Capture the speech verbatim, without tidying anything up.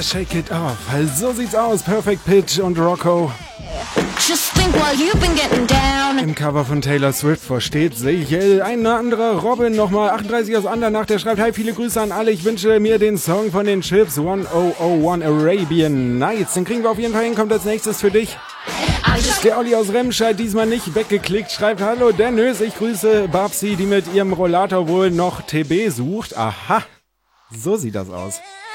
Shake It Off. So sieht's aus. Perfect Pitch und Rocco. Just think while you've been getting down. Im Cover von Taylor Swift versteht sich äh, ein anderer Robin nochmal. achtunddreißig aus Andernach, der schreibt: Hi, viele Grüße an alle. Ich wünsche mir den Song von den Chips tausendeinhunderteins Arabian Nights. Den kriegen wir auf jeden Fall hin. Kommt als nächstes für dich. Der Olli aus Remscheid, diesmal nicht weggeklickt, schreibt: Hallo Dennis, ich grüße Babsi, die mit ihrem Rollator wohl noch T B sucht. Aha, so sieht das aus.